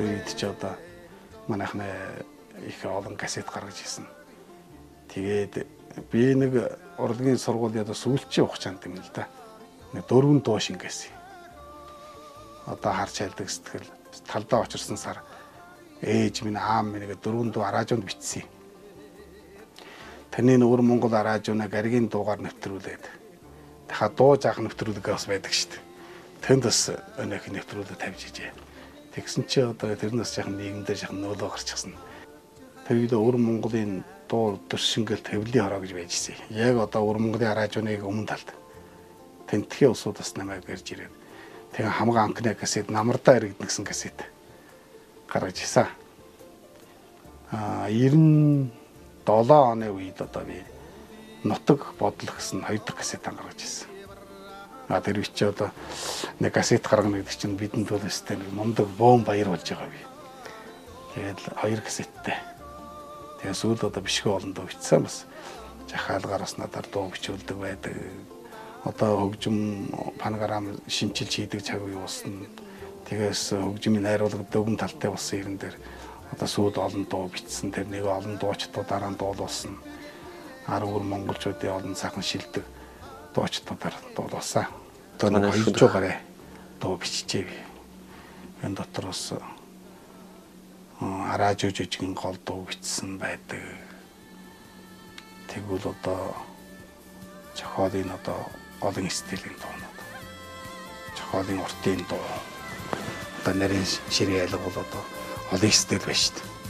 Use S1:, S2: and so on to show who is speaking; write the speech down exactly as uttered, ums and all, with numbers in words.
S1: Тэр үед ч одоо манайхны их олон кассет гаргаж ирсэн. Тэгээд би нэг урлагийн сургуулийн одоо сүүлчийн хугацаанд юм л да. Нэг дөрвөн дуу шингээсэн. Одоо харж хайлдаг сэтгэл талдаа очирсан сар ээж минь аав минь гэдэг дөрвөн дуу араажуунд бичсэн. Таны өвөр Монгол араажуунаа гаригийн дуугаар нэвтрүүлээд дахиад дуу заах нэвтрүүлэг бас байдаг шүү дээ. Тэнд бас өнөөх нэвтрүүлэг тавьж ижээ. Тэгсэн чи одоо тэрнээс яхан нийгэмдээ яхан нөлөө гарчихсан. Тэр үед өвөр Монголын дуу төршингэл төвлийн хороо гэж байжсэн. Яг одоо өвөр Монголын араажууныг өмнө талд тентхийн усудаас намайг барьж ирээд тэгээ хамгаа анхны кассет намардаа иргэдэн гэсэн кассет гаргаж ирсэн. Аа девяносто долоо оны үед одоо би нутаг бодол гэсэн хоёр дахь кассет гаргаж ирсэн. А тэр үчи одоо нэг кассет гаргана гэдэг чинь бидэнд бол өстэй нэг мундаг бом баяр болж байгаа би. Тэгээд хоёр кассеттэй. Тэгээд сүүл одоо бишгүй олон дуу бичсэн бас жахаалгаар бас надаар дуу бичүүлдэг байдаг. Одоо хөгжим панограм шинжилж хийдэг цаг үе болсон. Тэгээс хөгжмийн найруулга дөгөн талтай болсон ирэн дээр одоо сүүл олон дуу бичсэн. Тэр нэг олон дуучдуудаараа дуулуулсан. арвар монголчуудын олон сайхан шилдэг дуучдуудаар дуулуулсан. Одоо нэг хоёр дуу гараа дуу биччихээ би. Энэ дотроос араажуу жижигэн гол дуу бичсэн байдаг. Тэгвэл одоо зохиолын одоо олон стилийн дуунууд. Зохиолын уртын дуу. Одоо нарийн ширээ ялга бол одоо олон стил байна шүү дээ.